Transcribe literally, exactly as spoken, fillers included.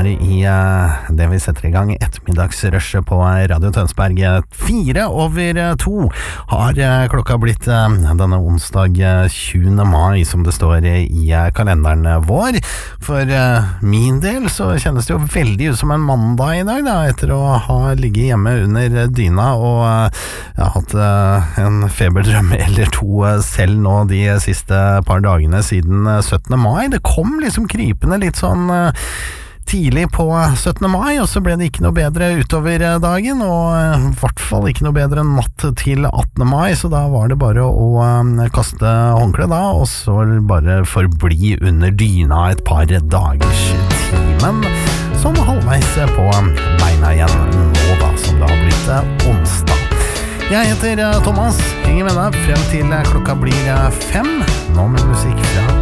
her i uh, det vi setter i gang ettermiddagsrushet på Radio Tønsberg. Fire over to har uh, klokka blitt uh, denne onsdag tjuende mai, som det står i uh, kalenderen vår. For uh, min del så kjennes det jo veldig ut som en mandag i dag, da, etter å ha ligget hjemme under dyna og uh, jeg har hatt uh, en feberdrøm eller to uh, selv nå de siste par dagene siden uh, syttende mai. Det kom liksom krypende litt sånn uh, tidlig på syttende mai, og så ble det ikke noe bedre utover dagen, og i hvert fall ikke noe bedre natt til attende mai, så da var det bare å um, kaste håndkle da, og så bare forbli under dyna et par dagers tid, men sånn halvveis på beina igjen nå da, som det har blitt onsdag. Jeg heter Thomas, henger med deg frem til klokka blir fem, nå med musikk fra